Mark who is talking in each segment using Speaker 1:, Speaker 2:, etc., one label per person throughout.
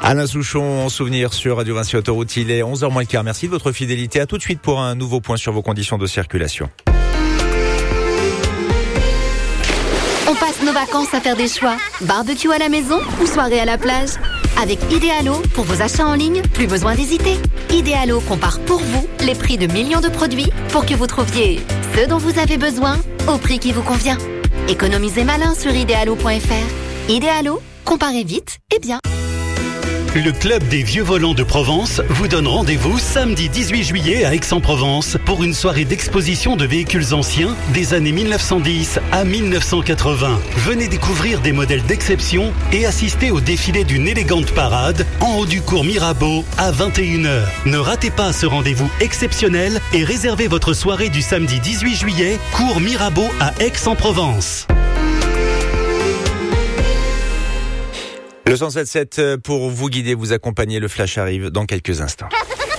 Speaker 1: Alain Souchon, en souvenir sur Radio Vinci Autoroute, il est 11h moins le quart. Merci de votre fidélité. À tout de suite pour un nouveau point sur vos conditions de circulation.
Speaker 2: On passe nos vacances à faire des choix. Barbecue à la maison ou soirée à la plage. Avec Idealo, pour vos achats en ligne, plus besoin d'hésiter. Idealo compare pour vous les prix de millions de produits pour que vous trouviez ce dont vous avez besoin au prix qui vous convient. Économisez malin sur idealo.fr. Idealo, comparez vite et bien.
Speaker 3: Le Club des Vieux Volants de Provence vous donne rendez-vous samedi 18 juillet à Aix-en-Provence pour une soirée d'exposition de véhicules anciens des années 1910 à 1980. Venez découvrir des modèles d'exception et assister au défilé d'une élégante parade en haut du cours Mirabeau à 21h. Ne ratez pas ce rendez-vous exceptionnel et réservez votre soirée du samedi 18 juillet, cours Mirabeau à Aix-en-Provence.
Speaker 1: Le 107.7 pour vous guider, vous accompagner. Le flash arrive dans quelques instants.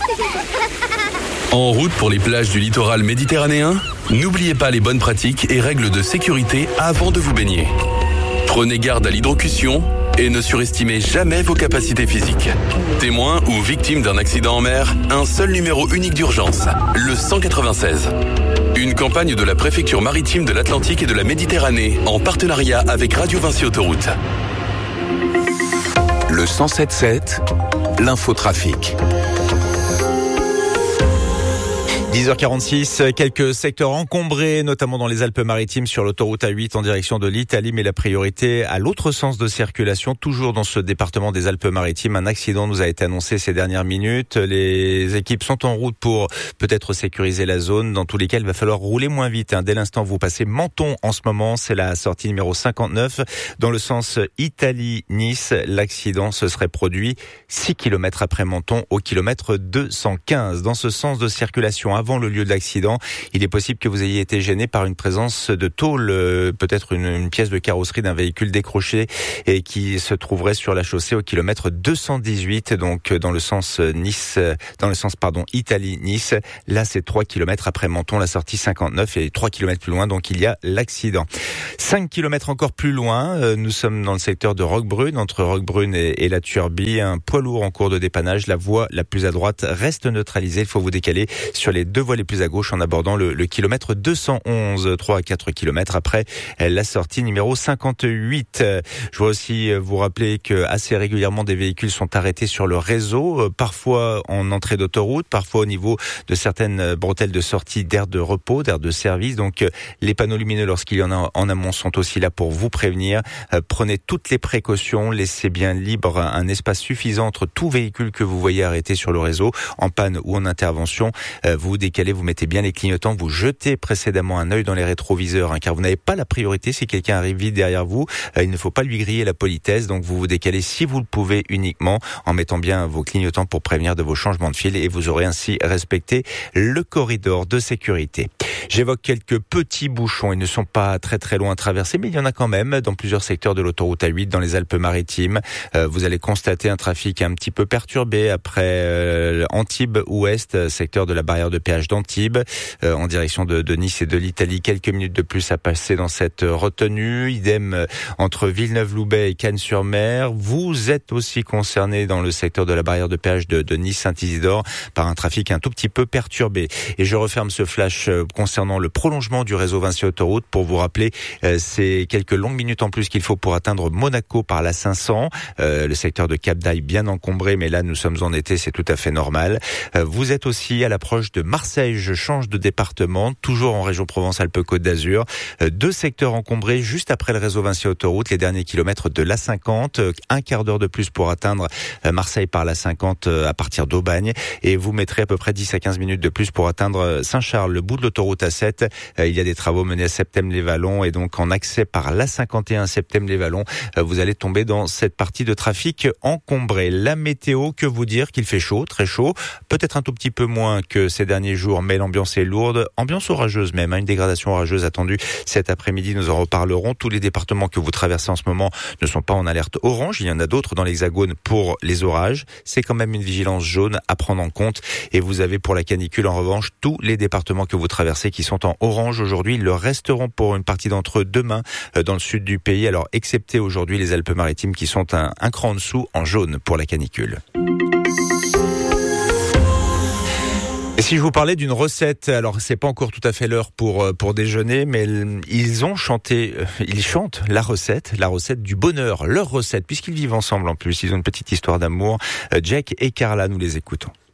Speaker 4: En route pour les plages du littoral méditerranéen, n'oubliez pas les bonnes pratiques et règles de sécurité avant de vous baigner. Prenez garde à l'hydrocution et ne surestimez jamais vos capacités physiques. Témoin ou victime d'un accident en mer, un seul numéro unique d'urgence, le 196. Une campagne de la préfecture maritime de l'Atlantique et de la Méditerranée en partenariat avec Radio Vinci Autoroute.
Speaker 5: Le 107.7, l'infotrafic.
Speaker 1: 10h46, quelques secteurs encombrés, notamment dans les Alpes-Maritimes sur l'autoroute A8 en direction de l'Italie, mais la priorité à l'autre sens de circulation, toujours dans ce département des Alpes-Maritimes. Un accident nous a été annoncé ces dernières minutes. Les équipes sont en route pour peut-être sécuriser la zone. Dans tous les cas, il va falloir rouler moins vite. Dès l'instant, vous passez Menton en ce moment, c'est la sortie numéro 59. Dans le sens Italie-Nice, l'accident se serait produit 6 km après Menton au kilomètre 215. Dans ce sens de circulation, avant le lieu de l'accident, il est possible que vous ayez été gêné par une présence de tôle, peut-être une pièce de carrosserie d'un véhicule décroché et qui se trouverait sur la chaussée au kilomètre 218, donc dans le sens Italie-Nice. Là, c'est 3 km après Menton, la sortie 59, et 3 km plus loin, donc il y a l'accident. 5 km encore plus loin, nous sommes dans le secteur de Roquebrune, entre Roquebrune et la Turbie. Un poids lourd en cours de dépannage. La voie la plus à droite reste neutralisée. Il faut vous décaler sur les deux voies les plus à gauche en abordant le kilomètre 211, 3 à 4 km après la sortie numéro 58. Je veux aussi vous rappeler que assez régulièrement des véhicules sont arrêtés sur le réseau, parfois en entrée d'autoroute, parfois au niveau de certaines bretelles de sortie d'aire de repos, d'aire de service. Donc les panneaux lumineux, lorsqu'il y en a en amont, sont aussi là pour vous prévenir. Prenez toutes les précautions, laissez bien libre un espace suffisant entre tout véhicule que vous voyez arrêté sur le réseau, en panne ou en intervention. Vous décalez, vous mettez bien les clignotants, vous jetez précédemment un œil dans les rétroviseurs, car vous n'avez pas la priorité. Si quelqu'un arrive vite derrière vous, il ne faut pas lui griller la politesse, donc vous vous décalez si vous le pouvez, uniquement en mettant bien vos clignotants pour prévenir de vos changements de fil, et vous aurez ainsi respecté le corridor de sécurité. J'évoque quelques petits bouchons, ils ne sont pas très très loin à traverser, mais il y en a quand même dans plusieurs secteurs de l'autoroute A8 dans les Alpes-Maritimes. Vous allez constater un trafic un petit peu perturbé après Antibes Ouest, secteur de la barrière de péage d'Antibes, en direction de Nice et de l'Italie. Quelques minutes de plus à passer dans cette retenue. Idem entre Villeneuve-Loubet et Cannes-sur-Mer. Vous êtes aussi concerné dans le secteur de la barrière de péage de Nice-Saint-Isidore par un trafic un tout petit peu perturbé. Et je referme ce flash concernant le prolongement du réseau Vinci Autoroute pour vous rappeler ces quelques longues minutes en plus qu'il faut pour atteindre Monaco par la 500. Le secteur de Cap-d'Aille bien encombré, mais là nous sommes en été, c'est tout à fait normal. Vous êtes aussi à l'approche de Marseille. Je change de département, toujours en région Provence-Alpes-Côte d'Azur. Deux secteurs encombrés juste après le réseau Vinci Autoroute, les derniers kilomètres de l'A50. Un quart d'heure de plus pour atteindre Marseille par l'A50 à partir d'Aubagne. Et vous mettrez à peu près 10 à 15 minutes de plus pour atteindre Saint-Charles, le bout de l'autoroute A7. Il y a des travaux menés à Septèmes-les-Vallons, et donc en accès par l'A51 Septèmes-les-Vallons, vous allez tomber dans cette partie de trafic encombrée. La météo, que vous dire qu'il fait chaud, très chaud, peut-être un tout petit peu moins que ces derniers derniers jours, mais l'ambiance est lourde, ambiance orageuse même, une dégradation orageuse attendue cet après-midi, nous en reparlerons. Tous les départements que vous traversez en ce moment ne sont pas en alerte orange, il y en a d'autres dans l'Hexagone pour les orages, c'est quand même une vigilance jaune à prendre en compte, et vous avez pour la canicule en revanche tous les départements que vous traversez qui sont en orange aujourd'hui, ils le resteront pour une partie d'entre eux demain dans le sud du pays, alors excepté aujourd'hui les Alpes-Maritimes qui sont un cran en dessous en jaune pour la canicule. Et si je vous parlais d'une recette, alors c'est pas encore tout à fait l'heure pour déjeuner, mais ils chantent la recette du bonheur, leur recette, puisqu'ils vivent ensemble en plus, ils ont une petite histoire d'amour. Jack et Carla, nous les écoutons.